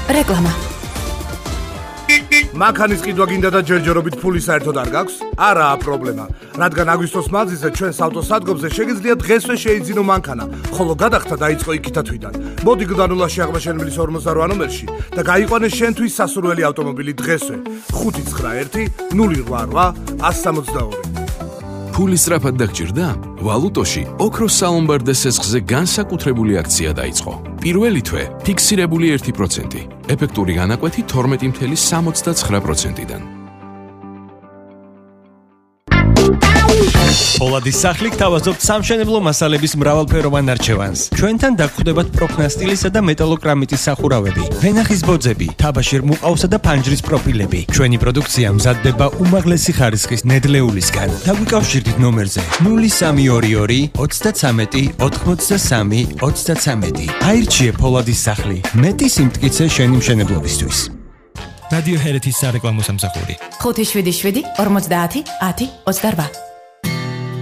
რეკლამა. მანქანის ყიდვა გინდა და ჯერჯერობით ფული საერთოდ არ გაქვს? არაა პრობლემა, რადგან აგვისტოს მაზიზე ჩვენს ავტოსადგომზე შეგიძლიათ დღესვე შეიძინო მანქანა, ხოლო გადახდა დაიწყო იქითა თვიდან. მოდი გდანულაში აღმაშენებლის 48 ნომერში და გაიყვანე შენთვის სასურველი ავტომობილი დღესვე. 591 088 162. ფული სწრაფად დაგჭირდა? ვალუტოში ოქროს სალომბარდე სესხზე განსაკუთრებული აქცია დაიწყო. პირველი თვე ფიქსირებული 1%, ეფექტური განაკვეთი 12.69%-დან. Polatis სახლი გთავაზობთ სამშენებლო მასალების მრავალფეროვან არჩევანს. ჩვენთან დაგხვდებათ პროფნასტილისა და მეტალოკრამიტის სახურავები, ვენახის ბოძები, თაბაშირ მუყავსა და ფანჯრის პროფილები. ჩვენი პროდუქცია მზადდება უმაღლესი ხარისხის ნედლეულისგან. დაგვიკავშირდით ნომერზე 0322 33 83 33. აირჩიე Polatis სახლი. მეტი სიმტკიცე შენი მშენებლობისთვის. რადიო ჰერეთის სარეკლამო სამსახური 577 50 10 28